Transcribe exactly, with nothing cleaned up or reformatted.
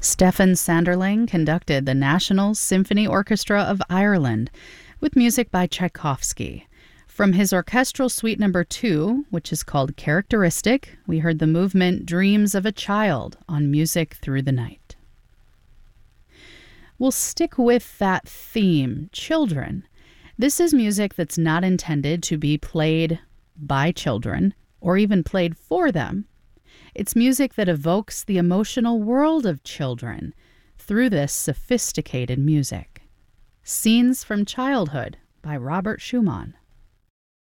Stefan Sanderling conducted the National Symphony Orchestra of Ireland with music by Tchaikovsky. From his orchestral suite number two, which is called Characteristic, we heard the movement Dreams of a Child on Music Through the Night. We'll stick with that theme, children. This is music that's not intended to be played by children or even played for them. It's music that evokes the emotional world of children through this sophisticated music. Scenes from Childhood by Robert Schumann.